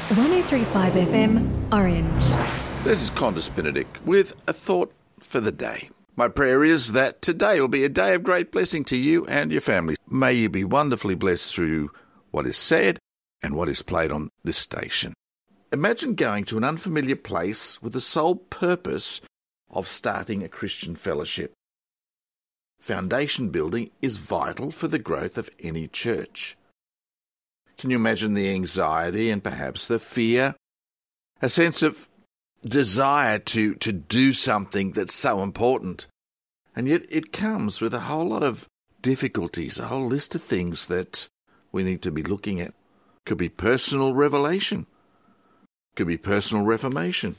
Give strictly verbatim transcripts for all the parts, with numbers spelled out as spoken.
one oh three point five F M, Orange. This is Qantas Benedict with a thought for the day. My prayer is that today will be a day of great blessing to you and your family. May you be wonderfully blessed through what is said and what is played on this station. Imagine going to an unfamiliar place with the sole purpose of starting a Christian fellowship. Foundation building is vital for the growth of any church. Can you imagine the anxiety and perhaps the fear, a sense of desire to, to do something that's so important? And yet it comes with a whole lot of difficulties, a whole list of things that we need to be looking at. Could be personal revelation. Could be personal reformation.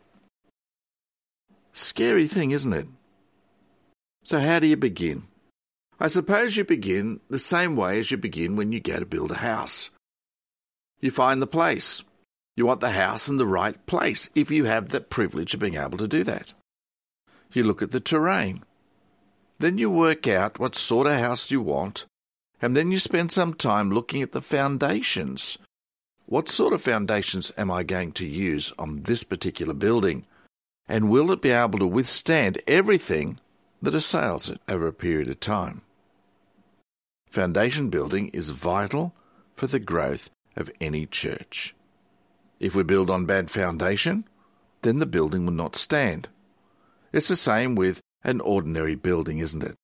Scary thing, isn't it? So how do you begin? I suppose you begin the same way as you begin when you go to build a house. You find the place. You want the house in the right place, if you have the privilege of being able to do that. You look at the terrain. Then you work out what sort of house you want, and then you spend some time looking at the foundations. What sort of foundations am I going to use on this particular building? And will it be able to withstand everything that assails it over a period of time? Foundation building is vital for the growth of any church. If we build on bad foundation, then the building will not stand. It's the same with an ordinary building, isn't it?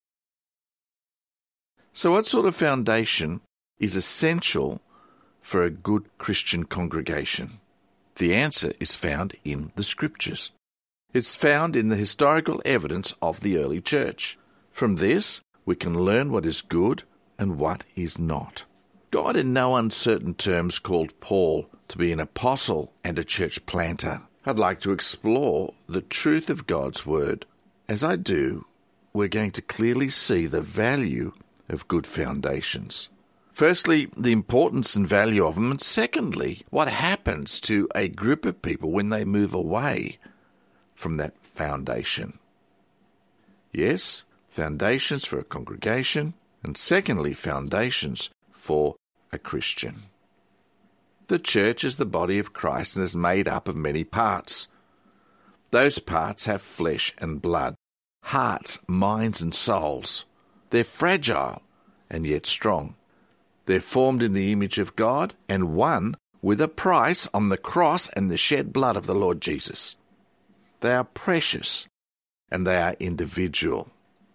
So what sort of foundation is essential for a good Christian congregation? The answer is found in the Scriptures. It's found in the historical evidence of the early church. From this, we can learn what is good and what is not. God in no uncertain terms called Paul to be an apostle and a church planter. I'd like to explore the truth of God's word. As I do, we're going to clearly see the value of good foundations. Firstly, the importance and value of them, and secondly, what happens to a group of people when they move away from that foundation. Yes, foundations for a congregation, and secondly, foundations for a Christian. The church is the body of Christ and is made up of many parts. Those parts have flesh and blood, hearts, minds and souls. They're fragile and yet strong. They're formed in the image of God and won with a price on the cross and the shed blood of the Lord Jesus. They are precious and they are individual.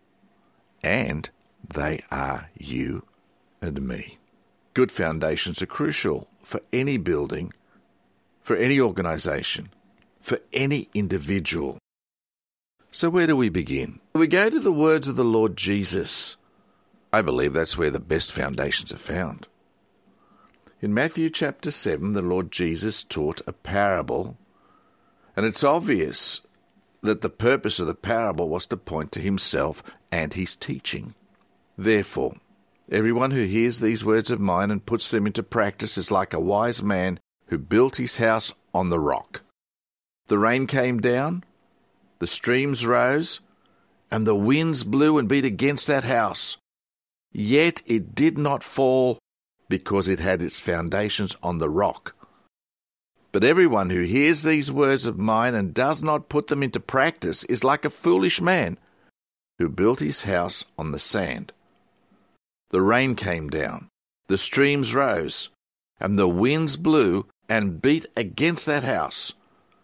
And they are you and me. Good foundations are crucial for any building, for any organisation, for any individual. So where do we begin? We go to the words of the Lord Jesus. I believe that's where the best foundations are found. In Matthew chapter seven, the Lord Jesus taught a parable, and it's obvious that the purpose of the parable was to point to himself and his teaching. Therefore, everyone who hears these words of mine and puts them into practice is like a wise man who built his house on the rock. The rain came down, the streams rose, and the winds blew and beat against that house. Yet it did not fall because it had its foundations on the rock. But everyone who hears these words of mine and does not put them into practice is like a foolish man who built his house on the sand. The rain came down, the streams rose, and the winds blew and beat against that house,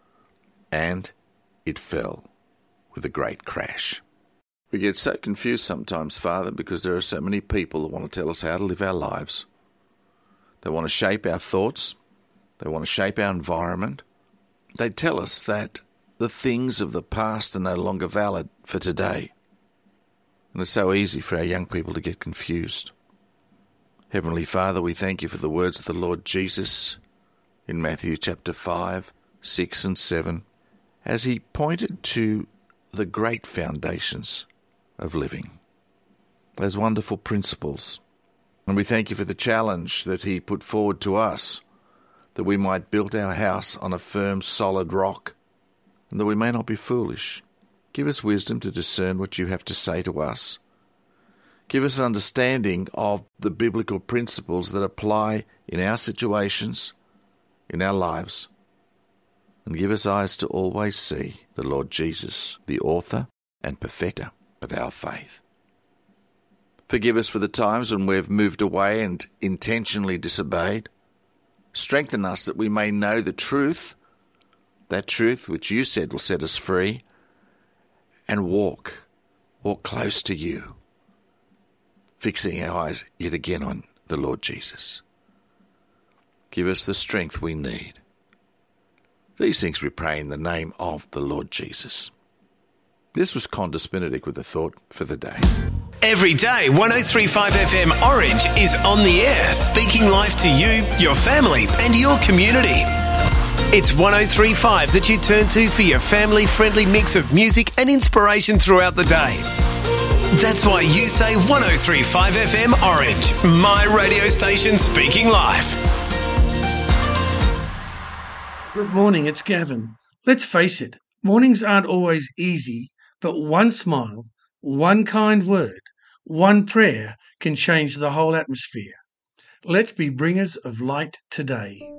and it fell with a great crash. We get so confused sometimes, Father, because there are so many people that want to tell us how to live our lives. They want to shape our thoughts. They want to shape our environment. They tell us that the things of the past are no longer valid for today. And it's so easy for our young people to get confused. Heavenly Father, we thank you for the words of the Lord Jesus in Matthew chapter five, six and seven, as he pointed to the great foundations of living, those wonderful principles. And we thank you for the challenge that he put forward to us, that we might build our house on a firm, solid rock, and that we may not be foolish. Give us wisdom to discern what you have to say to us. Give us understanding of the biblical principles that apply in our situations in our lives, and give us eyes to always see the Lord Jesus, the author and perfecter of our faith. Forgive us for the times when we've moved away and intentionally disobeyed. Strengthen us that we may know the truth, that truth which you said will set us free, and walk, walk close to you, fixing our eyes yet again on the Lord Jesus. Give us the strength we need. These things we pray in the name of the Lord Jesus. This was Condis Benedict with a thought for the day. Every day, one oh three point five F M Orange is on the air, speaking life to you, your family and your community. It's one oh three point five that you turn to for your family-friendly mix of music and inspiration throughout the day. That's why you say one oh three point five F M Orange, my radio station speaking life. Good morning, it's Gavin. Let's face it, mornings aren't always easy, but one smile, one kind word, one prayer can change the whole atmosphere. Let's be bringers of light today.